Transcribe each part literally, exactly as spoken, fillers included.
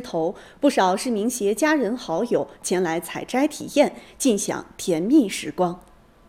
头，不少市民携家人好友前来采摘体验，尽享甜蜜时光。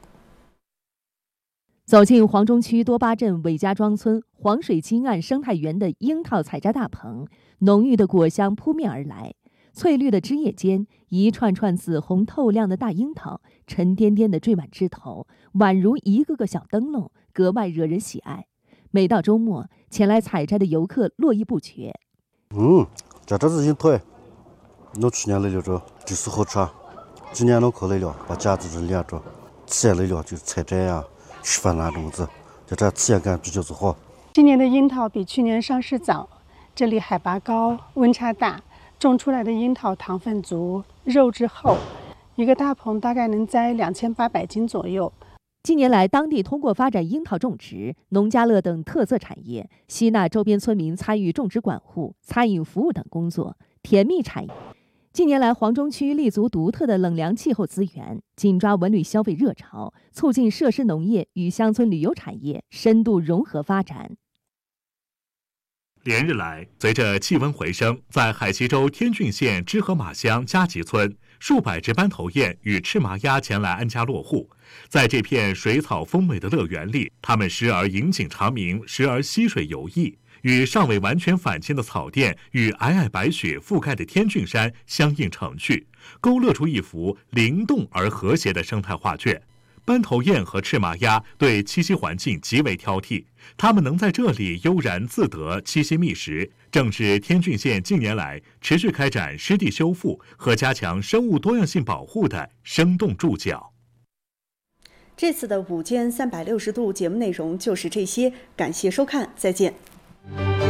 走进黄中区多巴镇韦家庄村黄水金岸生态园的樱桃采摘大棚，浓郁的果香扑面而来。翠绿的枝叶间，一串串紫红透亮的大樱桃沉甸甸地缀满枝头，宛如一个个小灯笼，格外惹人喜爱。每到周末，前来采摘的游客络绎不绝。 嗯，这这是樱桃，我去年来了着，就是好吃。今年我可来了，把家子人连着，起来了就采摘呀、吃饭那种子，就这体验感比较是好。 今年的樱桃比去年上市早，这里海拔高，温差大。种出来的樱桃糖分足，肉质厚，一个大棚大概能摘两千八百斤左右。 近年来，当地通过发展樱桃种植、农家乐等特色产业，吸纳周边村民参与种植管护、餐饮服务等工作，甜蜜产业。近年来，黄中区立足独特的冷凉气候资源，紧抓文旅消费热潮，促进设施农业与乡村旅游产业深度融合发展。 连日来，随着气温回升，在海西州天峻县支河马乡加集村，数百只斑头雁与赤麻鸭前来安家落户。在这片水草丰美的乐园里，它们时而引颈长鸣，时而嬉水游弋，与尚未完全返青的草甸与皑皑白雪覆盖的天峻山相映成趣，勾勒出一幅灵动而和谐的生态画卷。斑头雁和赤麻鸭对栖息环境极为挑剔，它们能在这里悠然自得栖息觅食，正是天峻县近年来持续开展湿地修复和加强生物多样性保护的生动注脚。 这次的午间三百六十度节目内容就是这些，感谢收看，再见。